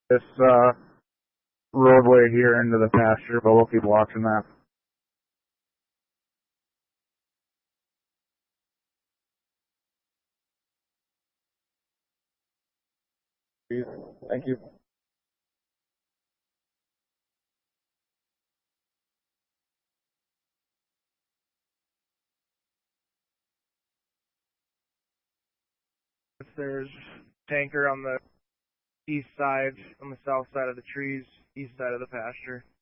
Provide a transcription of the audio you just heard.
this roadway here into the pasture, but we'll keep watching that. Thank you. There's tanker on the east side, on the south side of the trees, east side of the pasture.